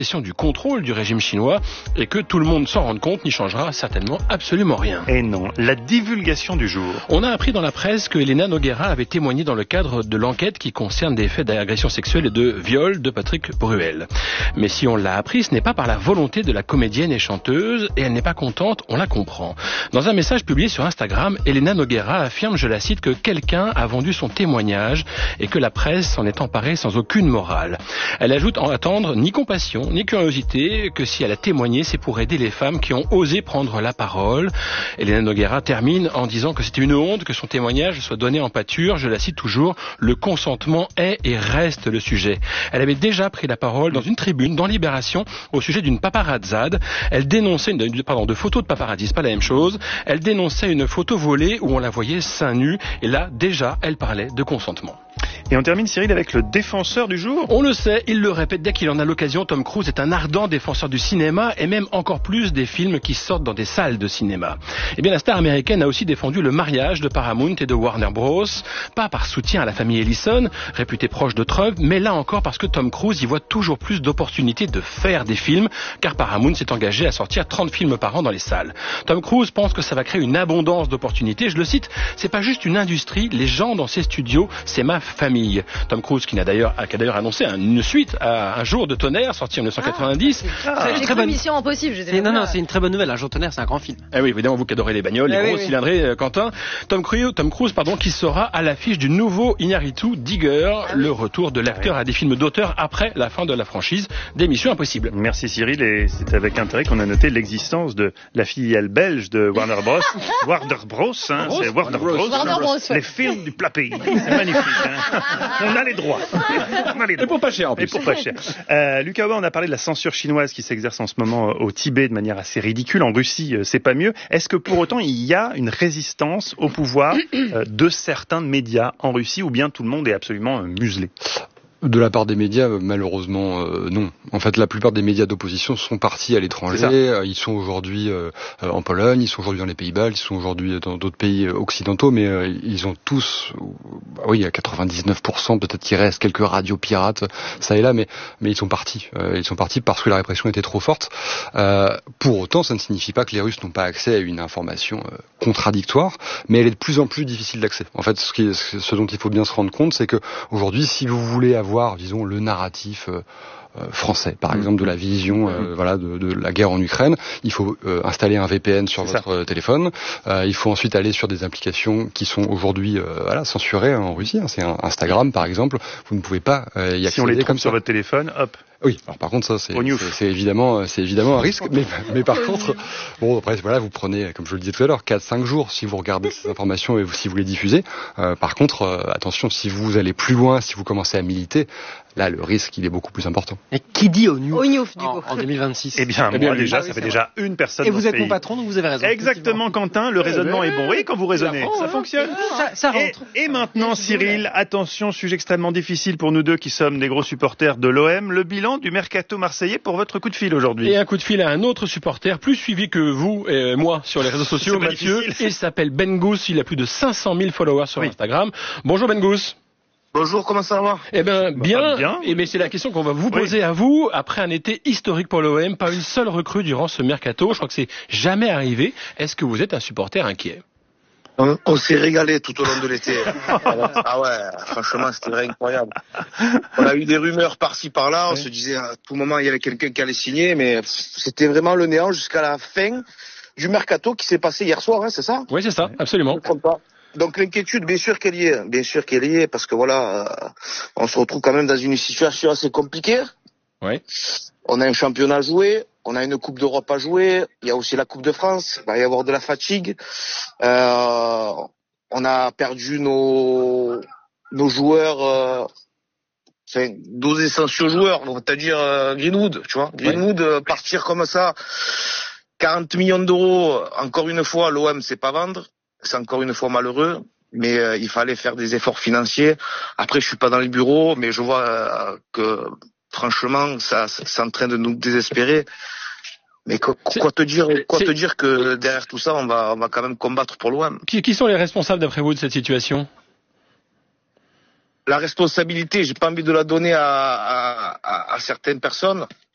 du contrôle du régime chinois et que tout le monde s'en rende compte n'y changera certainement absolument rien. Et non, la divulgation du jour. On a appris dans la presse que Elena Nogueira avait témoigné dans le cadre de l'enquête qui concerne des faits d'agression sexuelle et de viol de Patrick Bruel. Mais si on l'a appris, ce n'est pas par la volonté de la comédienne et chanteuse et elle n'est pas contente, on la comprend. Dans un message publié sur Instagram, Elena Nogueira affirme, je la cite, que quelqu'un a vendu son témoignage et que la presse s'en est emparée sans aucune morale. Elle ajoute en attendre ni compassion ni curiosité, que si elle a témoigné, c'est pour aider les femmes qui ont osé prendre la parole. Elena Nogueira termine en disant que c'était une honte que son témoignage soit donné en pâture. Je la cite toujours, le consentement est et reste le sujet. Elle avait déjà pris la parole dans une tribune dans Libération au sujet d'une paparazzade. Elle dénonçait de photos de paparazzi, c'est pas la même chose. Elle dénonçait une photo volée où on la voyait seins nus et là déjà elle parlait de consentement. Et on termine, Cyril, avec le défenseur du jour. On le sait, il le répète dès qu'il en a l'occasion, Tom Cruise est un ardent défenseur du cinéma et même encore plus des films qui sortent dans des salles de cinéma. Eh bien, la star américaine a aussi défendu le mariage de Paramount et de Warner Bros. Pas par soutien à la famille Ellison, réputée proche de Trump, mais là encore parce que Tom Cruise y voit toujours plus d'opportunités de faire des films, car Paramount s'est engagé à sortir 30 films par an dans les salles. Tom Cruise pense que ça va créer une abondance d'opportunités. Je le cite, c'est pas juste une industrie, les gens dans ces studios, c'est ma famille. Tom Cruise qui a d'ailleurs annoncé une suite à Un jour de tonnerre sorti en 1990. C'est une très bonne mission impossible. C'est une très bonne nouvelle. Un jour de tonnerre, c'est un grand film. Eh oui, évidemment, vous qui adorez les bagnoles, les gros cylindrés, Quentin. Tom Cruise, qui sera à l'affiche du nouveau Iñárritu Digger, le retour de l'acteur à des films d'auteur après la fin de la franchise des Missions Impossibles. Merci Cyril, et c'est avec intérêt qu'on a noté l'existence de la filiale belge de Warner Bros. Warner Bros, hein, c'est Warner Bros. Les films du plat pays. C'est magnifique. Hein. On a les droits. Et pour pas cher en plus. Et pour pas cher. Lucas Aubin, on a parlé de la censure chinoise qui s'exerce en ce moment au Tibet de manière assez ridicule. En Russie, c'est pas mieux. Est-ce que pour autant, il y a une résistance au pouvoir de certains médias en Russie, ou bien tout le monde est absolument muselé ? De la part des médias, malheureusement, non. En fait, la plupart des médias d'opposition sont partis à l'étranger. Ils sont aujourd'hui en Pologne, ils sont aujourd'hui dans les Pays-Bas, ils sont aujourd'hui dans d'autres pays occidentaux, mais ils ont tous, oui, à 99%, peut-être qu'il reste quelques radios pirates, ça et là, mais ils sont partis. Ils sont partis parce que la répression était trop forte. Pour autant, ça ne signifie pas que les Russes n'ont pas accès à une information contradictoire, mais elle est de plus en plus difficile d'accès. En fait, ce dont il faut bien se rendre compte, c'est que aujourd'hui, si vous voulez avoir, disons, le narratif français, par exemple, de la vision de la guerre en Ukraine, il faut installer un VPN sur votre téléphone. Il faut ensuite aller sur des applications qui sont aujourd'hui censurées en Russie. C'est Instagram, par exemple. Vous ne pouvez pas y accéder. Si on les trouve sur votre téléphone, hop. Oui, alors par contre ça c'est évidemment un risque, mais par contre bon après voilà, vous prenez, comme je le disais tout à l'heure, 4-5 jours si vous regardez ces informations et si vous les diffusez. Par contre attention, si vous allez plus loin, si vous commencez à militer, là le risque il est beaucoup plus important. Et qui dit ONU en 2026? Eh bien moi déjà ça fait déjà une personne. Et vous êtes mon patron, donc vous avez raison. Exactement, Quentin, le raisonnement est bon. Oui, quand vous raisonnez, ça fonctionne. Ça rentre. Et maintenant Cyril, attention, sujet extrêmement difficile pour nous deux qui sommes des gros supporters de l'OM, le bilan du mercato marseillais pour votre coup de fil aujourd'hui. Et un coup de fil à un autre supporter plus suivi que vous et moi sur les réseaux sociaux, Mathieu. Il s'appelle Ben Gous, il a plus de 500 000 followers sur Instagram. Bonjour Ben Gous. Bonjour, comment ça va? Eh ben bien. Et mais c'est la question qu'on va vous poser à vous après un été historique pour l'OM, pas une seule recrue durant ce mercato. Je crois que c'est jamais arrivé. Est-ce que vous êtes un supporter inquiet? On s'est régalé tout au long de l'été. Ah ouais, franchement, c'était vraiment incroyable. On a eu des rumeurs par-ci par-là. On se disait à tout moment il y avait quelqu'un qui allait signer, mais c'était vraiment le néant jusqu'à la fin du mercato qui s'est passé hier soir, hein, c'est ça? Oui, c'est ça, absolument. Donc l'inquiétude, bien sûr qu'elle y est, parce que voilà, on se retrouve quand même dans une situation assez compliquée. Ouais. On a un championnat à jouer, on a une Coupe d'Europe à jouer, il y a aussi la Coupe de France, il va y avoir de la fatigue. On a perdu nos joueurs, 12 essentiels joueurs, c'est-à-dire Greenwood, tu vois. Greenwood, partir comme ça, 40 millions d'euros, encore une fois, l'OM c'est pas vendre, c'est encore une fois malheureux. Mais il fallait faire des efforts financiers. Après, je suis pas dans les bureaux, mais je vois que franchement, ça c'est en train de nous désespérer. Mais quoi te dire que derrière tout ça, on va quand même combattre pour l'OM. Qui sont les responsables d'après vous de cette situation? La responsabilité, j'ai pas envie de la donner à certaines personnes.